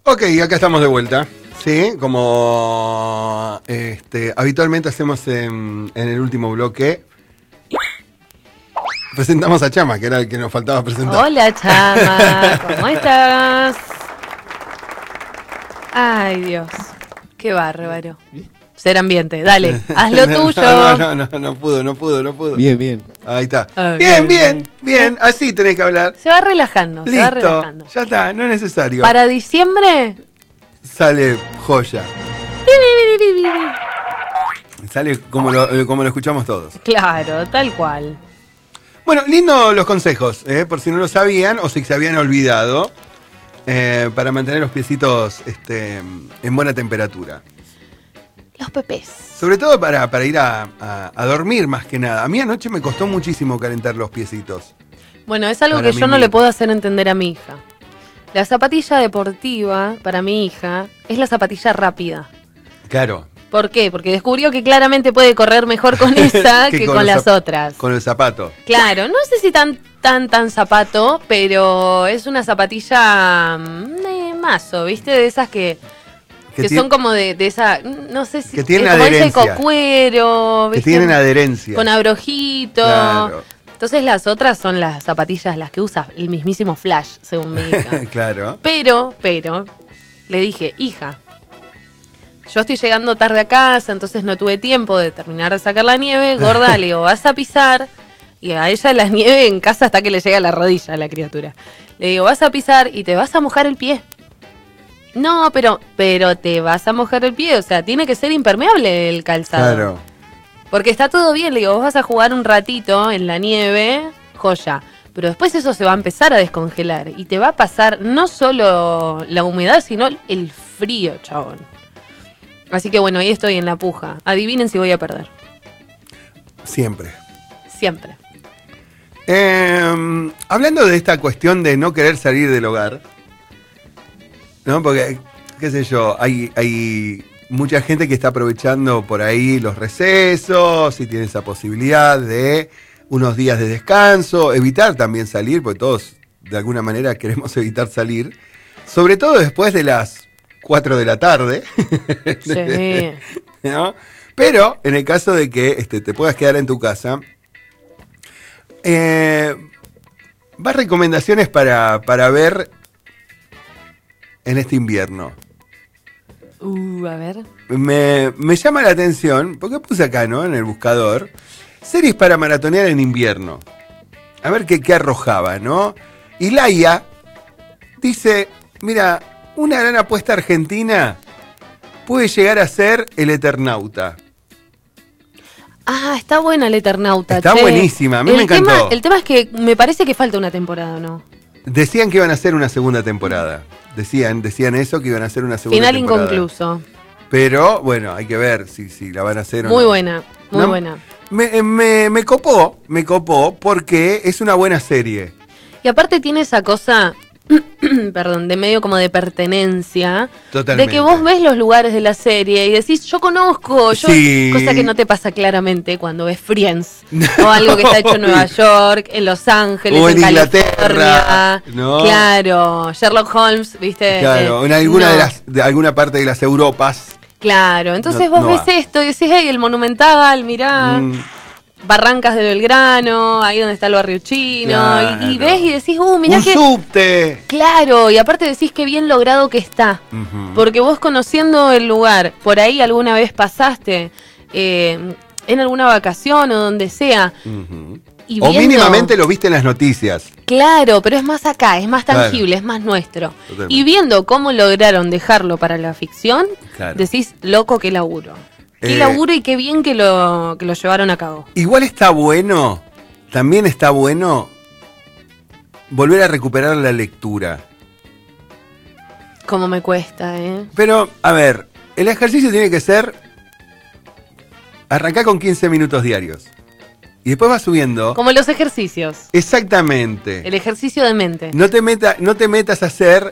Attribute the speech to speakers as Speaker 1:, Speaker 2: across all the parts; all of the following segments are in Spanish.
Speaker 1: Ok, acá estamos de vuelta. Sí, como habitualmente hacemos en el último bloque. Presentamos a Chama, que era el que nos faltaba presentar.
Speaker 2: Hola, Chama, ¿cómo estás? Ay, Dios, qué bárbaro. Ser ambiente, dale, haz lo tuyo.
Speaker 1: No pudo.
Speaker 3: Bien.
Speaker 1: Ahí está.
Speaker 2: Okay,
Speaker 1: Bien, así tenés que hablar.
Speaker 2: Se va relajando, se va
Speaker 1: Listo,
Speaker 2: relajando.
Speaker 1: ya está, no es necesario.
Speaker 2: Para diciembre,
Speaker 1: Sale joya. Sale como lo escuchamos todos.
Speaker 2: claro, tal cual.
Speaker 1: Bueno, lindo los consejos, por si no lo sabían o si se habían olvidado, para mantener los piecitos en buena temperatura.
Speaker 2: Los pepés.
Speaker 1: Sobre todo para ir a dormir más que nada. A mí anoche me costó muchísimo calentar los piecitos.
Speaker 2: Bueno, es algo
Speaker 1: Para
Speaker 2: que
Speaker 1: mí
Speaker 2: yo no
Speaker 1: mismo.
Speaker 2: le puedo hacer entender a mi hija. La zapatilla deportiva, para mi hija, es la zapatilla rápida.
Speaker 1: Claro.
Speaker 2: ¿Por qué? Porque descubrió que claramente puede correr mejor con esa que con las otras.
Speaker 1: Con el zapato.
Speaker 2: Claro, no sé si tan zapato, pero es una zapatilla mazo, ¿viste? De esas que son como de esa, no sé si...
Speaker 1: Que tienen
Speaker 2: como ese
Speaker 1: adherencia.
Speaker 2: cocuero,
Speaker 1: Que
Speaker 2: ¿viste?
Speaker 1: tienen adherencia.
Speaker 2: Con abrojito.
Speaker 1: Claro.
Speaker 2: Entonces las otras son las zapatillas, las que usa el mismísimo Flash, según mi hija.
Speaker 1: Claro.
Speaker 2: Pero, le dije, hija, yo estoy llegando tarde a casa, entonces no tuve tiempo de terminar de sacar la nieve. Gorda, le digo, vas a pisar. Y a ella la nieve en casa hasta que le llega a la rodilla a la criatura. Le digo, vas a pisar y te vas a mojar el pie. No, pero te vas a mojar el pie. O sea, tiene que ser impermeable el calzado.
Speaker 1: Claro.
Speaker 2: Porque está todo bien. Le digo, vos vas a jugar un ratito en la nieve, joya. Pero después eso se va a empezar a descongelar. Y te va a pasar no solo la humedad, sino el frío, chabón. Así que bueno, ahí estoy en la puja. Adivinen si voy a perder.
Speaker 1: Siempre.
Speaker 2: Siempre.
Speaker 1: Hablando de esta cuestión de no querer salir del hogar, ¿no? Porque, qué sé yo, hay mucha gente que está aprovechando por ahí los recesos y tiene esa posibilidad de unos días de descanso, evitar también salir, porque todos de alguna manera queremos evitar salir, sobre todo después de las 4 de la tarde.
Speaker 2: Sí.
Speaker 1: ¿No? Pero en el caso de que te puedas quedar en tu casa, vas recomendaciones para ver en este invierno.
Speaker 2: A ver.
Speaker 1: Me llama la atención, porque puse acá, ¿no? En el buscador, series para maratonear en invierno. A ver qué arrojaba, ¿no? Y Laia dice, mira, una gran apuesta argentina puede llegar a ser El Eternauta.
Speaker 2: Ah, está buena el Eternauta.
Speaker 1: Está
Speaker 2: che.
Speaker 1: buenísima, a mí me encantó.
Speaker 2: El tema es que me parece que falta una temporada, ¿no?
Speaker 1: Decían que iban a hacer una segunda temporada. Decían eso, que iban a hacer una segunda
Speaker 2: Final
Speaker 1: temporada.
Speaker 2: inconcluso.
Speaker 1: Pero, bueno, hay que ver si la van a hacer o
Speaker 2: Muy
Speaker 1: no.
Speaker 2: buena, muy
Speaker 1: ¿No?
Speaker 2: buena.
Speaker 1: Me copó porque es una buena serie.
Speaker 2: Y aparte tiene esa cosa, perdón, de medio como de pertenencia.
Speaker 1: Totalmente.
Speaker 2: De que vos ves los lugares de la serie y decís, yo conozco,
Speaker 1: Sí.
Speaker 2: cosa que no te pasa claramente cuando ves Friends. O algo que está hecho en Nueva York, en Los Ángeles,
Speaker 1: O en
Speaker 2: California.
Speaker 1: Inglaterra, ¿no?
Speaker 2: Claro, Sherlock Holmes, ¿viste?
Speaker 1: Claro, en alguna
Speaker 2: no.
Speaker 1: de alguna parte de las Europas.
Speaker 2: Claro, entonces
Speaker 1: No-
Speaker 2: vos
Speaker 1: no
Speaker 2: ves
Speaker 1: va.
Speaker 2: esto y decís, hey, el Monumental, mirá. Barrancas de Belgrano, ahí donde está el barrio chino,
Speaker 1: Claro.
Speaker 2: y ves y decís, mirá
Speaker 1: Un
Speaker 2: que...
Speaker 1: subte.
Speaker 2: Claro, y aparte decís que bien logrado que está,
Speaker 1: Ujú.
Speaker 2: porque vos conociendo el lugar, por ahí alguna vez pasaste, en alguna vacación o donde sea,
Speaker 1: Ujú.
Speaker 2: y
Speaker 1: O
Speaker 2: viendo-
Speaker 1: mínimamente lo viste en las noticias.
Speaker 2: Claro, pero es más acá, es más
Speaker 1: Claro.
Speaker 2: tangible, es más nuestro.
Speaker 1: Totalmente.
Speaker 2: Y viendo cómo lograron dejarlo para la ficción,
Speaker 1: Claro.
Speaker 2: decís, loco, qué laburo. Qué laburo y qué bien que lo llevaron a cabo.
Speaker 1: Igual está bueno, también está bueno volver a recuperar la lectura.
Speaker 2: Cómo me cuesta, ¿eh?
Speaker 1: Pero, a ver, el ejercicio tiene que ser arrancar con 15 minutos diarios. Y después vas subiendo.
Speaker 2: Como los ejercicios.
Speaker 1: Exactamente.
Speaker 2: El ejercicio de mente.
Speaker 1: No te metas a hacer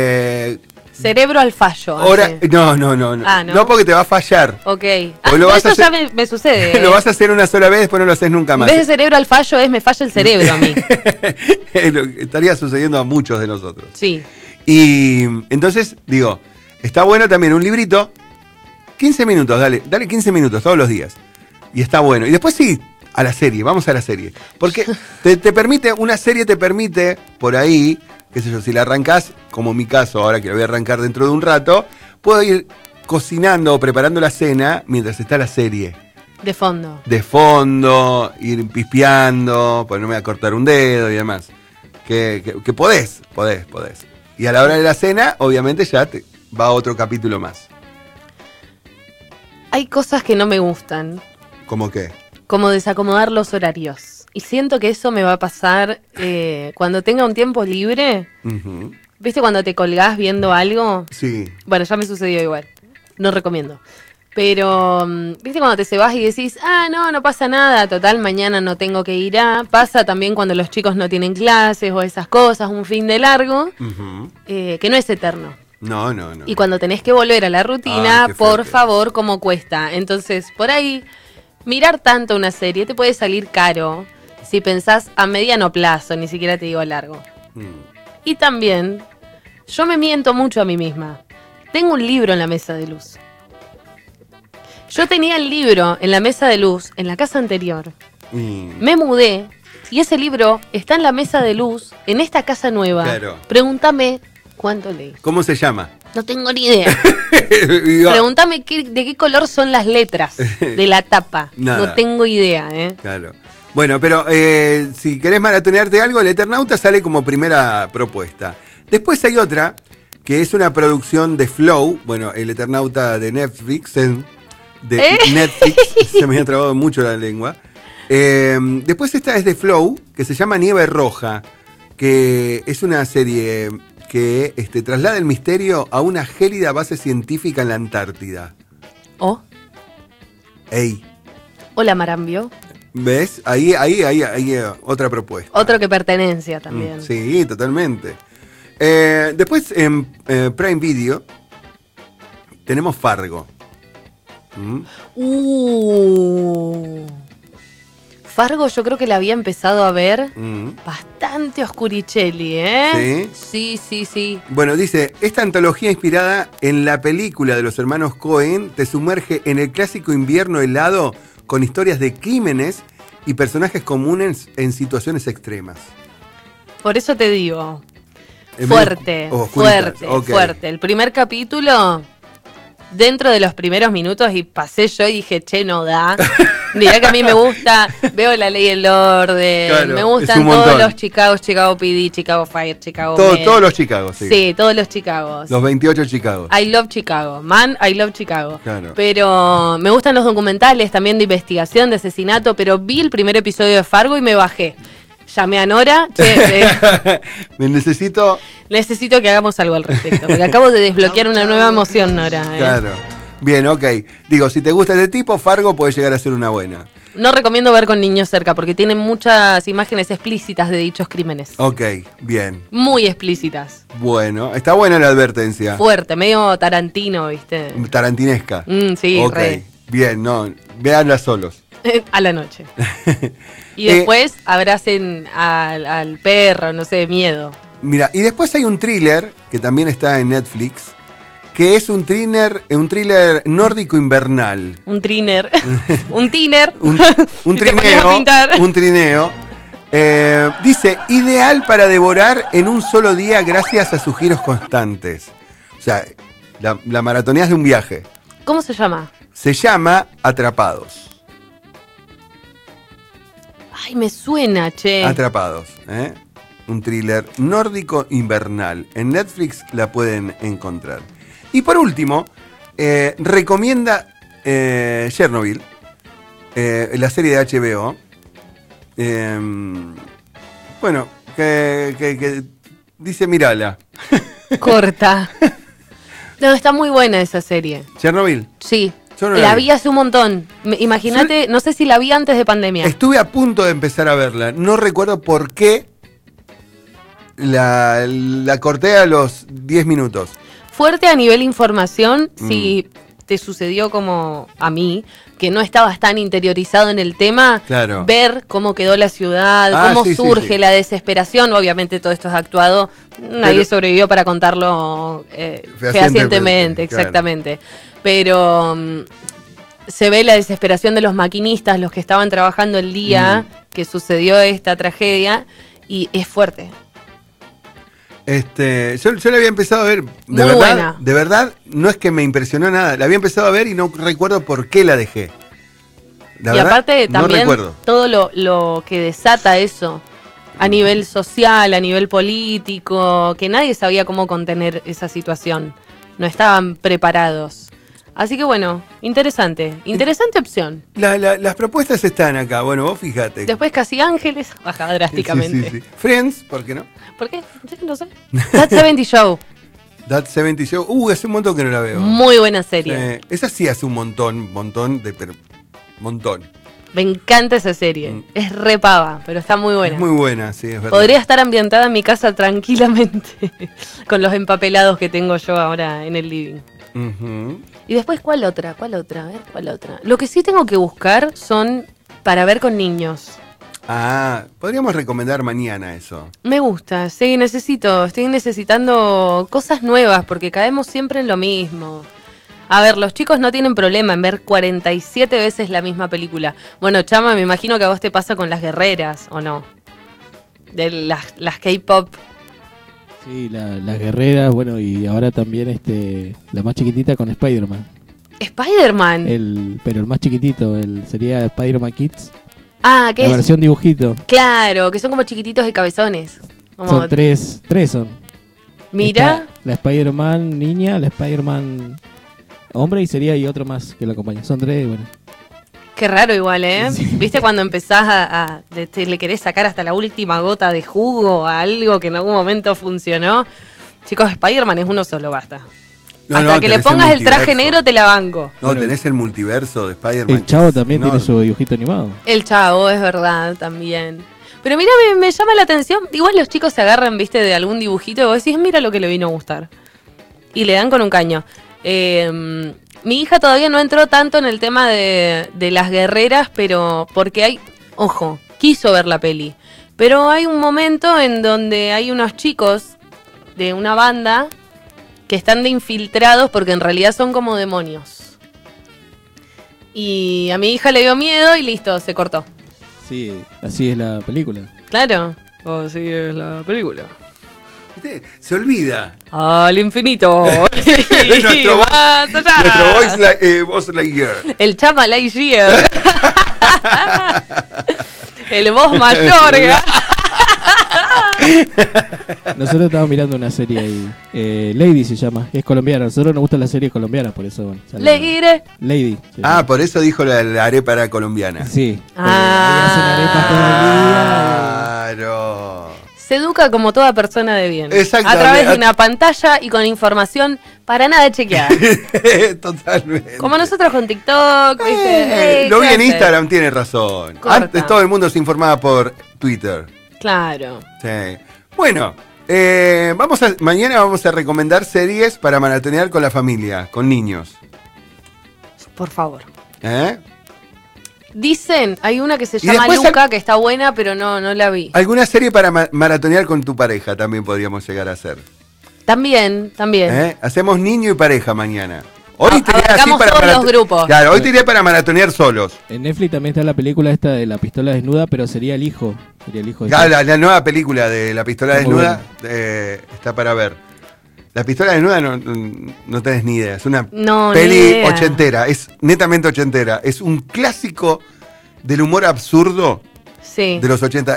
Speaker 2: Cerebro al fallo.
Speaker 1: hora.
Speaker 2: hace.
Speaker 1: No.
Speaker 2: Ah, ¿no?
Speaker 1: No, porque te va a fallar.
Speaker 2: Ok.
Speaker 1: O lo vas a
Speaker 2: eso ya
Speaker 1: hacer-
Speaker 2: me sucede.
Speaker 1: Lo vas a hacer una sola vez, después no lo haces nunca
Speaker 2: En
Speaker 1: más.
Speaker 2: vez de cerebro al fallo me falla el cerebro a mí.
Speaker 1: Estaría sucediendo a muchos de nosotros.
Speaker 2: Sí.
Speaker 1: Y entonces, digo, está bueno también un librito, 15 minutos, dale 15 minutos todos los días. Y está bueno. Y después sí, a la serie, vamos a la serie. Porque te permite, una serie te permite, por ahí, qué sé yo, si la arrancás, como en mi caso, ahora que la voy a arrancar dentro de un rato, puedo ir cocinando o preparando la cena mientras está la serie.
Speaker 2: De fondo.
Speaker 1: De fondo, ir pispeando, pues no me voy a cortar un dedo y demás. Que podés. Y a la hora de la cena, obviamente ya va otro capítulo más.
Speaker 2: Hay cosas que no me gustan.
Speaker 1: ¿Cómo qué?
Speaker 2: Como desacomodar los horarios. Y siento que eso me va a pasar cuando tenga un tiempo libre.
Speaker 1: Uh-huh.
Speaker 2: ¿Viste cuando te colgás viendo algo?
Speaker 1: Sí.
Speaker 2: Bueno, ya me sucedió igual. No recomiendo. Pero, ¿viste cuando te cebás y decís, no pasa nada, total, mañana no tengo que ir a... Pasa también cuando los chicos no tienen clases o esas cosas, un fin de largo,
Speaker 1: Uh-huh.
Speaker 2: Que no es eterno.
Speaker 1: No.
Speaker 2: Y cuando tenés que volver a la rutina,
Speaker 1: Qué
Speaker 2: por
Speaker 1: fuerte.
Speaker 2: favor, ¿cómo cuesta? Entonces, por ahí, mirar tanto una serie te puede salir caro si pensás a mediano plazo, ni siquiera te digo a largo. Y también, yo me miento mucho a mí misma. Tengo un libro en la mesa de luz. Yo tenía el libro en la mesa de luz en la casa anterior. Me mudé y ese libro está en la mesa de luz en esta casa nueva.
Speaker 1: Claro.
Speaker 2: Pregúntame cuánto leí.
Speaker 1: ¿Cómo se llama?
Speaker 2: No tengo ni idea. Pregúntame de qué color son las letras de la tapa.
Speaker 1: Nada.
Speaker 2: No tengo idea,
Speaker 1: Claro. Bueno, pero si querés maratonearte algo, El Eternauta sale como primera propuesta. Después hay otra, que es una producción de Flow. Bueno, El Eternauta de Netflix. Netflix, se me ha trabado mucho la lengua. Después esta es de Flow, que se llama Nieve Roja, que es una serie que traslada el misterio a una gélida base científica en la Antártida.
Speaker 2: Oh.
Speaker 1: Ey,
Speaker 2: Hola, Marambio.
Speaker 1: ¿ves? Ahí otra propuesta.
Speaker 2: Otro que pertenencia también.
Speaker 1: Sí, totalmente. Después en Prime Video tenemos Fargo.
Speaker 2: Fargo yo creo que la había empezado a ver bastante oscurichelli, ¿eh?
Speaker 1: ¿Sí?
Speaker 2: Sí.
Speaker 1: Bueno, dice, esta antología inspirada en la película de los hermanos Coen te sumerge en el clásico invierno helado con historias de crímenes y personajes comunes en situaciones extremas.
Speaker 2: Por eso te digo,
Speaker 1: Fuerte.
Speaker 2: fuerte. El primer capítulo, dentro de los primeros minutos, y pasé yo y dije, che, no da. Mirá que a mí me gusta, veo La Ley y el Orden,
Speaker 1: Claro,
Speaker 2: me
Speaker 1: es
Speaker 2: gustan
Speaker 1: un
Speaker 2: todos
Speaker 1: montón.
Speaker 2: los Chicago PD, Chicago Fire, Chicago Med.
Speaker 1: Todos los Chicago, sí.
Speaker 2: Sí, todos los Chicagos.
Speaker 1: Los 28 Chicago.
Speaker 2: I love Chicago, I love Chicago.
Speaker 1: Claro.
Speaker 2: Pero me gustan los documentales también de investigación, de asesinato, pero vi el primer episodio de Fargo y me bajé. Llamé a Nora,
Speaker 1: Me necesito...
Speaker 2: necesito que hagamos algo al respecto, porque acabo de desbloquear una nueva emoción, Nora.
Speaker 1: Claro. Bien, ok. Digo, si te gusta este tipo, Fargo puede llegar a ser una buena.
Speaker 2: No recomiendo ver con niños cerca, porque tienen muchas imágenes explícitas de dichos crímenes.
Speaker 1: Ok, bien.
Speaker 2: Muy explícitas.
Speaker 1: Bueno, está buena la advertencia.
Speaker 2: Fuerte, medio Tarantino, ¿viste?
Speaker 1: Tarantinesca.
Speaker 2: Sí,
Speaker 1: ok,
Speaker 2: re.
Speaker 1: bien, no, véanla solos.
Speaker 2: A la noche. Y después abracen al perro, no sé, miedo.
Speaker 1: Mira, y después hay un thriller que también está en Netflix, que es un thriller nórdico invernal.
Speaker 2: Un triner. Un tiner.
Speaker 1: Un
Speaker 2: Si te pones a pintar.
Speaker 1: Un trineo. Dice, ideal para devorar en un solo día gracias a sus giros constantes. O sea, la maratoneás de un viaje.
Speaker 2: ¿Cómo se llama?
Speaker 1: Se llama Atrapados.
Speaker 2: Ay, me suena, che.
Speaker 1: Atrapados, ¿eh? Un thriller nórdico invernal. En Netflix la pueden encontrar. Y por último, recomienda Chernobyl, la serie de HBO. Bueno, que dice, mírala.
Speaker 2: Corta. No, está muy buena esa serie.
Speaker 1: Chernobyl.
Speaker 2: Sí.
Speaker 1: Yo no
Speaker 2: La
Speaker 1: vi.
Speaker 2: vi hace un montón. Imagínate, no sé si la vi antes de pandemia.
Speaker 1: Estuve a punto de empezar a verla. No recuerdo por qué la corté a los 10 minutos.
Speaker 2: Fuerte a nivel información, si te sucedió como a mí, que no estabas tan interiorizado en el tema,
Speaker 1: Claro.
Speaker 2: ver cómo quedó la ciudad, cómo
Speaker 1: sí, sí,
Speaker 2: surge
Speaker 1: sí.
Speaker 2: la desesperación. Obviamente todo esto es actuado, nadie
Speaker 1: Pero-
Speaker 2: sobrevivió para contarlo fehacientemente,
Speaker 1: claro.
Speaker 2: exactamente. Pero se ve la desesperación de los maquinistas, los que estaban trabajando el día que sucedió esta tragedia, y es fuerte.
Speaker 1: Yo la había empezado a ver,
Speaker 2: Muy buena.
Speaker 1: de verdad, no es que me impresionó nada. La había empezado a ver y no recuerdo por qué la dejé. La
Speaker 2: Y
Speaker 1: verdad,
Speaker 2: aparte
Speaker 1: no
Speaker 2: también
Speaker 1: recuerdo.
Speaker 2: todo lo que desata eso a nivel social, a nivel político, que nadie sabía cómo contener esa situación. No estaban preparados. Así que bueno, interesante opción.
Speaker 1: Las propuestas están acá, bueno, vos fíjate.
Speaker 2: Después Casi Ángeles baja drásticamente.
Speaker 1: Sí. Friends, ¿por qué no?
Speaker 2: ¿Por qué? No sé. That 70 Show,
Speaker 1: That 70 Show, hace un montón que no la veo.
Speaker 2: muy buena serie.
Speaker 1: Esa sí hace un montón, pero montón.
Speaker 2: Me encanta esa serie. Es re pava, pero está muy buena.
Speaker 1: Es muy buena, sí, es verdad.
Speaker 2: Podría estar ambientada en mi casa tranquilamente, con los empapelados que tengo yo ahora en el living.
Speaker 1: Ujú.
Speaker 2: Y después, ¿cuál otra? A ver, ¿cuál otra? Lo que sí tengo que buscar son para ver con niños.
Speaker 1: Podríamos recomendar mañana eso.
Speaker 2: Me gusta, sí, estoy necesitando cosas nuevas porque caemos siempre en lo mismo. A ver, los chicos no tienen problema en ver 47 veces la misma película. Bueno, Chama, me imagino que a vos te pasa con las guerreras, ¿o no? De las K-pop.
Speaker 3: Sí, las guerreras, bueno, y ahora también la más chiquitita con Spider-Man.
Speaker 2: Spider-Man.
Speaker 3: Pero el más chiquitito, sería Spider-Man Kids.
Speaker 2: Ah, ¿qué
Speaker 3: La
Speaker 2: es?
Speaker 3: versión dibujito.
Speaker 2: Claro, que son como chiquititos y cabezones. Como,
Speaker 3: Son tres son.
Speaker 2: mira,
Speaker 3: Está la Spider-Man niña, la Spider-Man hombre y otro más que la acompaña. Son tres, bueno.
Speaker 2: qué raro igual, ¿eh?
Speaker 3: Sí.
Speaker 2: ¿Viste cuando empezás le querés sacar hasta la última gota de jugo a algo que en algún momento funcionó? Chicos, Spider-Man es uno solo, basta. Hasta que le
Speaker 1: tenés
Speaker 2: pongas el traje
Speaker 1: multiverso.
Speaker 2: negro te la banco.
Speaker 1: No,
Speaker 3: Bueno,
Speaker 1: tenés el multiverso de Spider-Man.
Speaker 3: El Chavo también
Speaker 1: No,
Speaker 3: tiene su dibujito animado.
Speaker 2: El Chavo, es verdad, también. Pero mira, me llama la atención. Igual los chicos se agarran, viste, de algún dibujito y vos decís, mira lo que le vino a gustar. Y le dan con un caño. Mi hija todavía no entró tanto en el tema de las guerreras, pero porque ojo, quiso ver la peli. Pero hay un momento en donde hay unos chicos de una banda que están de infiltrados porque en realidad son como demonios. Y a mi hija le dio miedo y listo, se cortó.
Speaker 3: Sí, así es la película.
Speaker 2: Claro. Así es la película.
Speaker 1: ¿Viste? Se olvida.
Speaker 2: Al infinito.
Speaker 1: Nuestro
Speaker 2: Más allá.
Speaker 1: Nuestro Buzz Lightyear.
Speaker 2: El Chama Lightyear. El voz mayor.
Speaker 3: Nosotros estábamos mirando una serie ahí. Lady se llama, es colombiana. A nosotros nos gustan las series colombianas, por eso. Bueno, sale-
Speaker 2: Leire.
Speaker 3: Lady. se llama.
Speaker 1: Por eso dijo la arepa era colombiana.
Speaker 3: Sí.
Speaker 2: Ah.
Speaker 3: Ahí hacen arepas todo el día.
Speaker 1: Claro.
Speaker 2: Se educa como toda persona de bien.
Speaker 1: Exactamente.
Speaker 2: A través de una pantalla y con información para nada chequeada.
Speaker 1: Totalmente.
Speaker 2: Como nosotros con TikTok. ¿viste?
Speaker 1: Lo vi
Speaker 2: ¿qué
Speaker 1: en
Speaker 2: haces?
Speaker 1: Instagram, tiene razón.
Speaker 2: Corta.
Speaker 1: Antes todo el mundo se informaba por Twitter.
Speaker 2: Claro.
Speaker 1: Sí. Bueno, mañana vamos a recomendar series para maratonear con la familia, con niños.
Speaker 2: Por favor.
Speaker 1: ¿Eh?
Speaker 2: Dicen, hay una que se
Speaker 1: Y
Speaker 2: llama
Speaker 1: después
Speaker 2: Luca, que está buena, pero no la vi.
Speaker 1: Alguna serie para maratonear con tu pareja también podríamos llegar a hacer.
Speaker 2: También.
Speaker 1: ¿Eh? Hacemos niño y pareja mañana. Hoy te iré así
Speaker 2: Abarcamos
Speaker 1: para
Speaker 2: todos los
Speaker 1: marato-
Speaker 2: grupos.
Speaker 1: Claro, hoy te iré para maratonear solos.
Speaker 3: En Netflix también está la película esta de la pistola desnuda, pero sería el hijo. Sería el hijo de
Speaker 1: La nueva película de La pistola
Speaker 3: Está muy
Speaker 1: desnuda está para ver. La pistola desnuda no tenés ni idea. Es una
Speaker 2: No, ni
Speaker 1: peli
Speaker 2: idea.
Speaker 1: ochentera. Es netamente ochentera. Es un clásico del humor absurdo
Speaker 2: Sí.
Speaker 1: de los 80.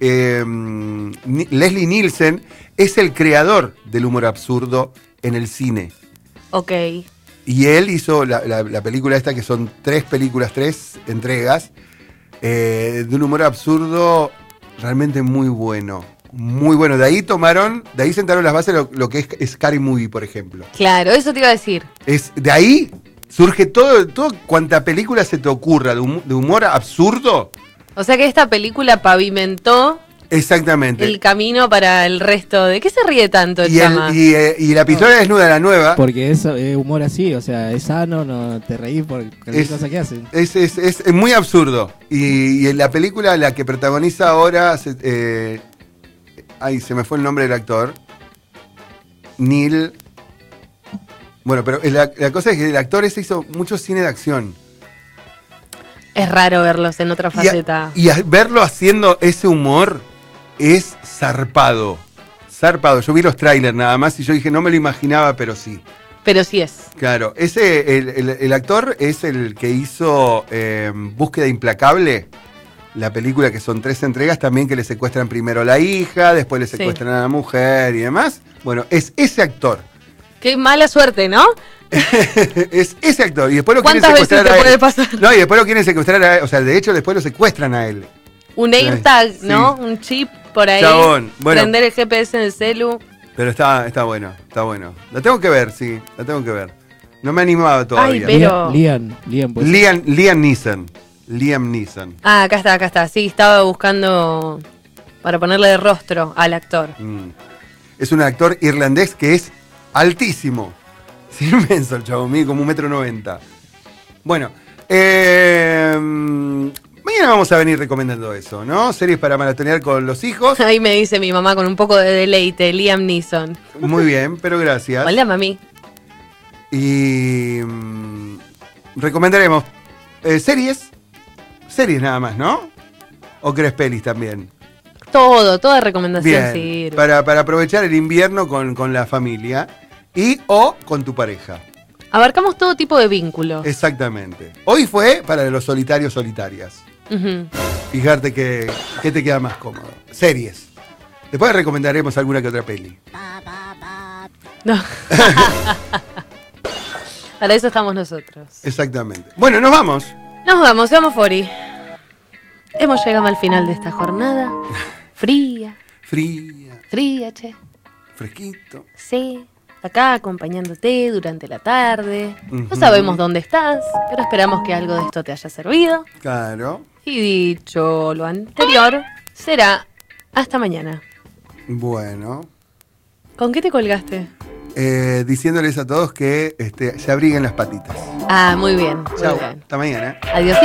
Speaker 1: Leslie Nielsen es el creador del humor absurdo en el cine.
Speaker 2: Ok.
Speaker 1: Y él hizo la película esta, que son tres entregas, de un humor absurdo realmente muy bueno. Muy bueno. De ahí sentaron las bases lo que es Scary Movie, por ejemplo.
Speaker 2: Claro, eso te iba a decir.
Speaker 1: De ahí surge todo cuanta película se te ocurra de humor absurdo.
Speaker 2: O sea que esta película pavimentó
Speaker 1: Exactamente.
Speaker 2: el camino para el resto. ¿De qué se ríe tanto el
Speaker 1: Y,
Speaker 2: chama?
Speaker 1: y la pistola desnuda, la nueva,
Speaker 3: Porque es humor así, o sea, es sano, no te reís por cualquier
Speaker 1: Es-
Speaker 3: cosa que hacen.
Speaker 1: es muy absurdo. Y en la película, la que protagoniza ahora, ay, se me fue el nombre del actor. Neil. Bueno, pero la cosa es que el actor ese hizo mucho cine de acción.
Speaker 2: Es raro verlos en otra faceta.
Speaker 1: Verlo haciendo ese humor es zarpado. Zarpado. Yo vi los trailers nada más y yo dije, no me lo imaginaba, pero sí.
Speaker 2: Pero sí es.
Speaker 1: Claro, el actor es el que hizo Búsqueda Implacable, la película que son 3 entregas también, que le secuestran primero a la hija, después le
Speaker 2: Sí.
Speaker 1: secuestran a la mujer y demás. Bueno, es ese actor.
Speaker 2: Qué mala suerte, ¿no?
Speaker 1: Es ese actor. Y después lo quieren
Speaker 2: ¿Cuántas veces
Speaker 1: secuestrar
Speaker 2: te
Speaker 1: a él.
Speaker 2: puede pasar?
Speaker 1: No, y después lo quieren secuestrar a él. O sea, de hecho, después lo secuestran a él.
Speaker 2: Un AirTag,
Speaker 1: Sí.
Speaker 2: ¿no? Un chip por ahí.
Speaker 1: Chabón, bueno.
Speaker 2: Prender el GPS en el celu.
Speaker 1: Pero está bueno, está bueno. La tengo que ver, sí, la tengo que ver. No me he animado todavía.
Speaker 2: Ay, pero-
Speaker 3: Liam, pues.
Speaker 1: Liam Neeson. Liam Neeson.
Speaker 2: Ah, acá está. Sí, estaba buscando para ponerle de rostro al actor.
Speaker 1: Es un actor irlandés que es altísimo. Es inmenso el chavo, mide como 1,90 m. Bueno, mañana vamos a venir recomendando eso, ¿no? Series para maratonear con los hijos.
Speaker 2: Ahí me dice mi mamá con un poco de deleite, Liam Neeson.
Speaker 1: Muy bien, pero gracias.
Speaker 2: Hola, mami.
Speaker 1: Y recomendaremos series nada más, ¿no? ¿O crees pelis también?
Speaker 2: Toda recomendación
Speaker 1: Bien,
Speaker 2: sirve.
Speaker 1: para aprovechar el invierno con la familia y o con tu pareja.
Speaker 2: Abarcamos todo tipo de vínculos.
Speaker 1: Exactamente. Hoy fue para los solitarios solitarias.
Speaker 2: Ujú.
Speaker 1: Fijarte que te queda más cómodo. Series. Después recomendaremos alguna que otra peli.
Speaker 2: No. Para eso estamos nosotros.
Speaker 1: Exactamente. Bueno, nos vamos.
Speaker 2: Nos vamos, Fori. Hemos llegado al final de esta jornada. Fría, che.
Speaker 1: Fresquito.
Speaker 2: Sí, acá acompañándote durante la tarde. No
Speaker 1: Ujú.
Speaker 2: sabemos dónde estás, pero esperamos que algo de esto te haya servido.
Speaker 1: Claro.
Speaker 2: Y dicho lo anterior, será hasta mañana.
Speaker 1: Bueno.
Speaker 2: ¿Con qué te colgaste?
Speaker 1: Diciéndoles a todos que se abriguen las patitas.
Speaker 2: Ah, muy bien. Muy
Speaker 1: Chao.
Speaker 2: bien.
Speaker 1: Hasta mañana.
Speaker 2: Adiós.